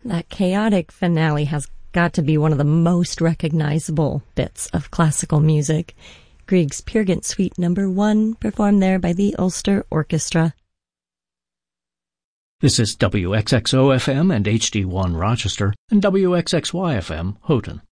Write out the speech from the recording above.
That chaotic finale has got to be one of the most recognizable bits of classical music. Grieg's Peer Gynt Suite No. 1, performed there by the Ulster Orchestra. This is WXXO-FM and HD1 Rochester and WXXY-FM Houghton.